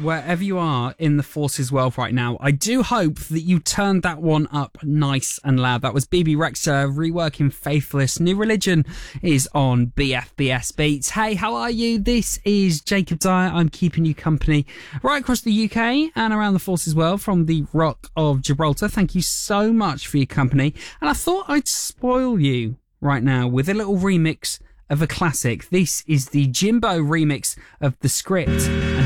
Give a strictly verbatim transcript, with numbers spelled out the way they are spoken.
wherever you are in the Forces world right now, I do hope that you turned that one up nice and loud. That was B B Rexa reworking Faithless. New Religion is on B F B S Beats. Hey, how are you? This is Jacob Dyer. I'm keeping you company right across the U K and around the Forces world from the Rock of Gibraltar. Thank you so much for your company. And I thought I'd spoil you right now with a little remix of a classic. This is the Jimbo remix of The Script.